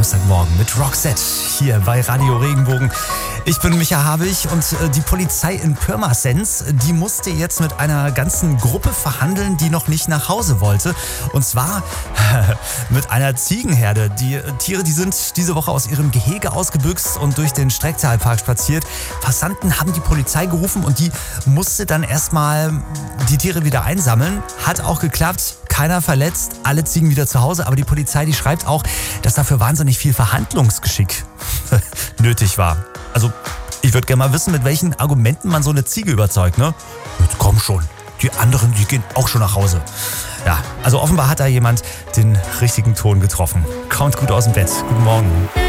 Samstagmorgen mit Roxette hier bei Radio Regenbogen. Ich bin Micha Habich und die Polizei in Pirmasens, die musste jetzt mit einer ganzen Gruppe verhandeln, die noch nicht nach Hause wollte. Und zwar mit einer Ziegenherde. Die Tiere, die sind diese Woche aus ihrem Gehege ausgebüxt und durch den Strecktalpark spaziert. Passanten haben die Polizei gerufen und die musste dann erstmal die Tiere wieder einsammeln. Hat auch geklappt. Keiner verletzt, alle Ziegen wieder zu Hause. Aber die Polizei, die schreibt auch, dass dafür wahnsinnig viel Verhandlungsgeschick nötig war. Also, ich würde gerne mal wissen, mit welchen Argumenten man so eine Ziege überzeugt, ne? Jetzt komm schon, die anderen, die gehen auch schon nach Hause. Ja, also offenbar hat da jemand den richtigen Ton getroffen. Kommt gut aus dem Bett. Guten Morgen.